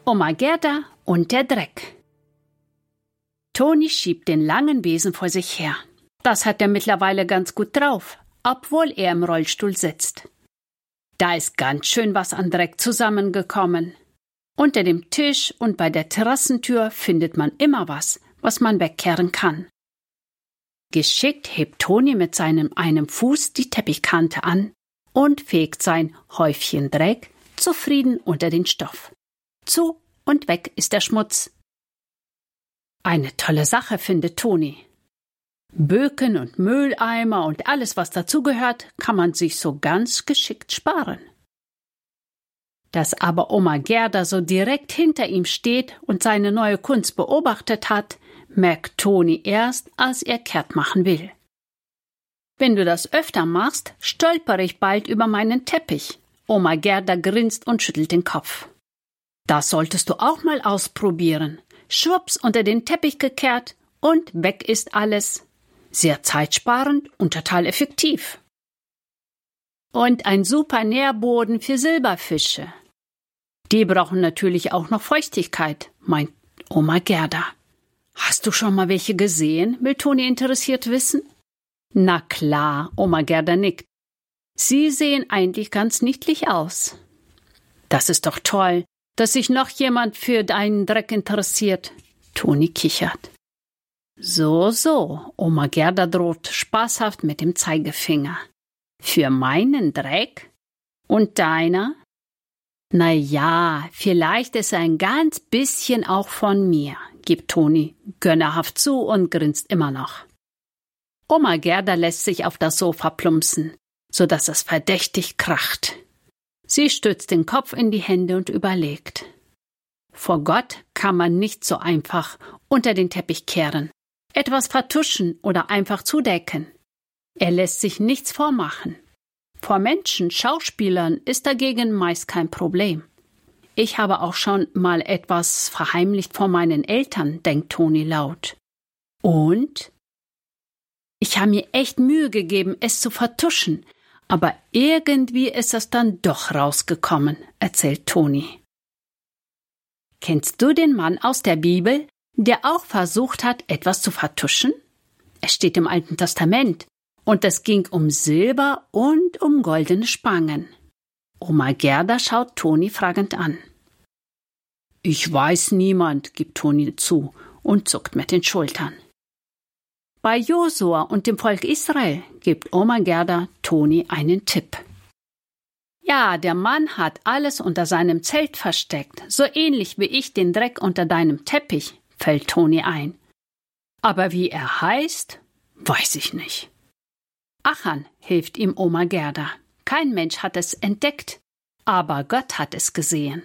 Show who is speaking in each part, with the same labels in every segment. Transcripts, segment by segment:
Speaker 1: Oma Gerda und der Dreck. Toni schiebt den langen Besen vor sich her. Das hat er mittlerweile ganz gut drauf, obwohl er im Rollstuhl sitzt. Da ist ganz schön was an Dreck zusammengekommen. Unter dem Tisch und bei der Terrassentür findet man immer was man wegkehren kann. Geschickt hebt Toni mit seinem einen Fuß die Teppichkante an und fegt sein Häufchen Dreck zufrieden unter den Stoff. Zu und weg ist der Schmutz. Eine tolle Sache, findet Toni. Böken und Mülleimer und alles, was dazugehört, kann man sich so ganz geschickt sparen. Dass aber Oma Gerda so direkt hinter ihm steht und seine neue Kunst beobachtet hat, merkt Toni erst, als er kehrt machen will. Wenn du das öfter machst, stolpere ich bald über meinen Teppich. Oma Gerda grinst und schüttelt den Kopf. Das solltest du auch mal ausprobieren. Schwupps unter den Teppich gekehrt und weg ist alles. Sehr zeitsparend und total effektiv. Und ein super Nährboden für Silberfische. Die brauchen natürlich auch noch Feuchtigkeit, meint Oma Gerda. Hast du schon mal welche gesehen? Will Toni interessiert wissen. Na klar, Oma Gerda nickt. Sie sehen eigentlich ganz niedlich aus. Das ist doch toll, dass sich noch jemand für deinen Dreck interessiert. Toni kichert. So, Oma Gerda droht spaßhaft mit dem Zeigefinger. Für meinen Dreck? Und deiner? Na ja, vielleicht ist ein ganz bisschen auch von mir, gibt Toni gönnerhaft zu und grinst immer noch. Oma Gerda lässt sich auf das Sofa plumpsen, sodass es verdächtig kracht. Sie stützt den Kopf in die Hände und überlegt. Vor Gott kann man nicht so einfach unter den Teppich kehren, etwas vertuschen oder einfach zudecken. Er lässt sich nichts vormachen. Vor Menschen, Schauspielern ist dagegen meist kein Problem. Ich habe auch schon mal etwas verheimlicht vor meinen Eltern, denkt Toni laut. Und? Ich habe mir echt Mühe gegeben, es zu vertuschen, aber irgendwie ist es dann doch rausgekommen, erzählt Toni. Kennst du den Mann aus der Bibel, der auch versucht hat, etwas zu vertuschen? Es steht im Alten Testament. Und es ging um Silber und um goldene Spangen. Oma Gerda schaut Toni fragend an. Ich weiß niemand, gibt Toni zu und zuckt mit den Schultern. Bei Josua und dem Volk Israel gibt Oma Gerda Toni einen Tipp. Ja, der Mann hat alles unter seinem Zelt versteckt, so ähnlich wie ich den Dreck unter deinem Teppich, fällt Toni ein. Aber wie er heißt, weiß ich nicht. Achan, hilft ihm Oma Gerda. Kein Mensch hat es entdeckt, aber Gott hat es gesehen.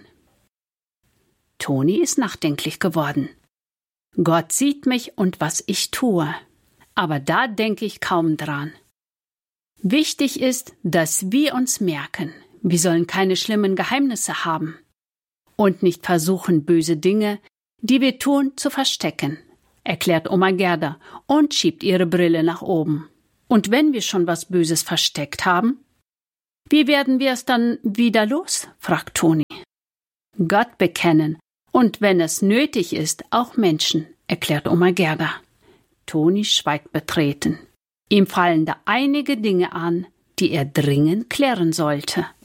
Speaker 1: Toni ist nachdenklich geworden. Gott sieht mich und was ich tue, aber da denke ich kaum dran. Wichtig ist, dass wir uns merken, wir sollen keine schlimmen Geheimnisse haben und nicht versuchen, böse Dinge, die wir tun, zu verstecken, erklärt Oma Gerda und schiebt ihre Brille nach oben. Und wenn wir schon was Böses versteckt haben, wie werden wir es dann wieder los? Fragt Toni. Gott bekennen und wenn es nötig ist, auch Menschen, erklärt Oma Gerda. Toni schweigt betreten. Ihm fallen da einige Dinge an, die er dringend klären sollte.